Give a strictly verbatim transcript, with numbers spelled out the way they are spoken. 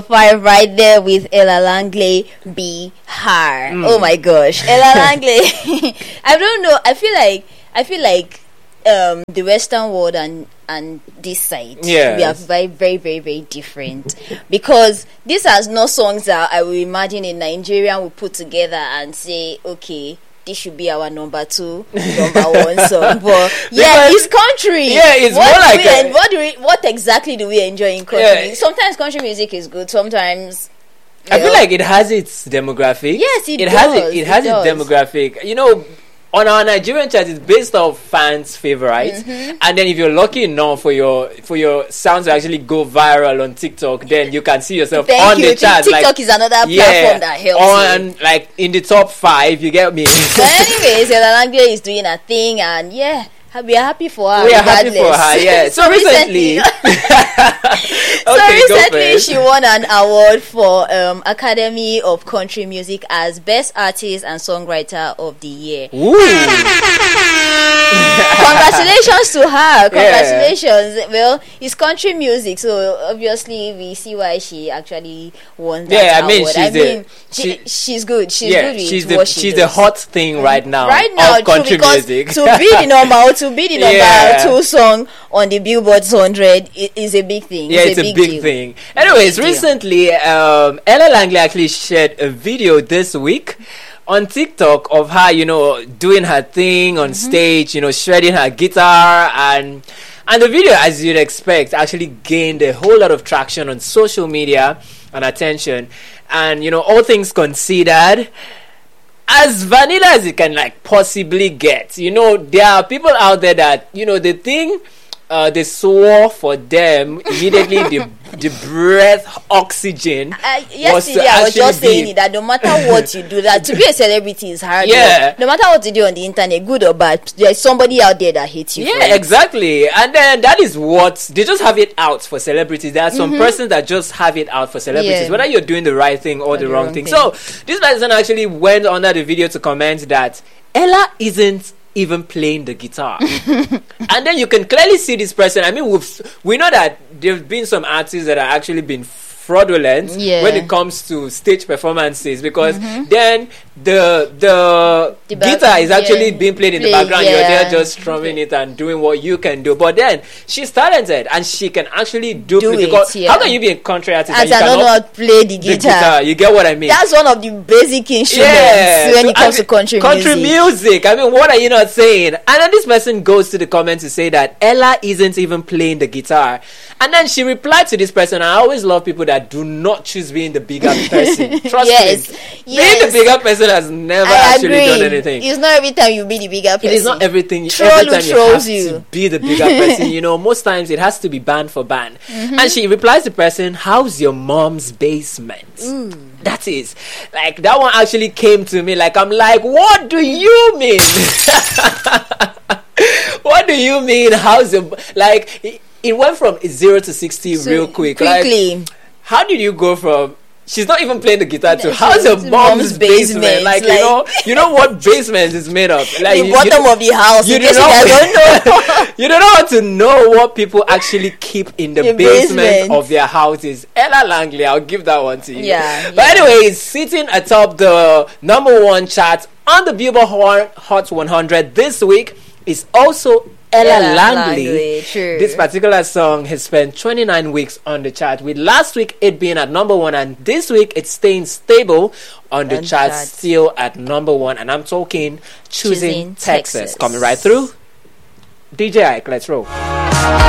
Five right there with Ella Langley, Be Her. Mm. Oh my gosh, Ella Langley. I don't know. I feel like I feel like um, the Western world and and this side, yes. we are very very very very different, because these are not songs that I will imagine a Nigerian will put together and say, okay, this should be our number two, number one song. But yeah, because, it's country. Yeah, it's what more like we, a, what do we, what exactly do we enjoy in country? Yeah. Sometimes country music is good. Sometimes I know, feel like it has its demographic. Yes, it, it does. has it. It, it has does. its demographic. You know, on our Nigerian chart, it's based off fans' favorites, mm-hmm. and then if you're lucky enough for your for your sounds to actually go viral on TikTok, then you can see yourself Thank on you. the chart. TikTok like, is another platform yeah, that helps on you. Like in the top five. You get me? But anyways, Ella Langley is doing a thing, and yeah. We are happy for her. We are regardless. happy for her, yeah. So, so recently, okay, so recently she won an award for um, Academy of Country Music as Best Artist and Songwriter of the Year. Congratulations to her. Congratulations. Yeah. Well, it's country music, so obviously we see why she actually won that yeah, I mean, award. She's I the, mean, she, she, she's good. She's yeah, good with she's the, what she she's does. the hot thing right now. Right now, of country true, music. To be the number, to be the number yeah. two song on the Billboard one hundred is a big thing. Yeah, it's, it's a a big, big deal. thing. Anyways, big recently, um, Ella Langley actually shared a video this week on TikTok of her, you know, doing her thing on mm-hmm. stage, you know, shredding her guitar, and and the video, as you'd expect, actually gained a whole lot of traction on social media and attention. And, you know, all things considered, as vanilla as it can like possibly get, you know, there are people out there that, you know, the thing uh, they swore for them immediately the the breath oxygen. Uh, yesterday I was just saying it, that no matter what you do, that to be a celebrity is hard. Yeah. No matter what you do on the internet, good or bad, there's somebody out there that hates you. Yeah, exactly. And then that is what they just have it out for celebrities. There are some mm-hmm. persons that just have it out for celebrities, yeah. whether you're doing the right thing or, or the, the wrong, wrong thing. thing. So this person actually went under the video to comment that Ella isn't even playing the guitar. And then you can clearly see this person. I mean, we've, we know that there've been some artists that have actually been fraudulent yeah. when it comes to stage performances, because mm-hmm. then the the, the guitar is actually yeah. being played in Play, the background. Yeah. You're there just strumming it and doing what you can do. But then she's talented and she can actually do, do it. Because yeah. how can you be a country artist and and you I cannot don't know how to play the guitar. the guitar? You get what I mean? That's one of the basic instruments yeah. when so it comes I mean, to country, country music. music. I mean, what are you not saying? And then this person goes to the comments to say that Ella isn't even playing the guitar. And then she replied to this person. I always love people that do not choose being the bigger person. Trust yes. me. Yes. Being the bigger person has never I actually agree. done anything. It's not every time you be the bigger person. It is not everything. Troll every time you have you. to be the bigger person. You know, most times it has to be band for band. Mm-hmm. And she replies to the person, "How's your mom's basement?" Ooh. That is like that one actually came to me. Like I'm like, what do you mean? What do you mean? How's your like? It, it went from zero to sixty so real quick. Quickly. Like, how did you go from? She's not even playing the guitar to no, how's your mom's, mom's basement? basement? Like, like you know, you know what basement is made of? Like the you, bottom you, of the house. You do don't not know. You don't know how to know what people actually keep in the, the basement, basement of their houses. Ella Langley, I'll give that one to you. Yeah. But yeah. anyways, sitting atop the number one chart on the Billboard Hot one hundred this week is also Ella, Ella Langley. Langley. True. This particular song has spent twenty-nine weeks on the chart, with last week it being at number one, and this week it's staying stable on the chart, chart, still at number one. And I'm talking Choosing, Choosing Texas. Texas. Coming right through. D J Ike, let's roll.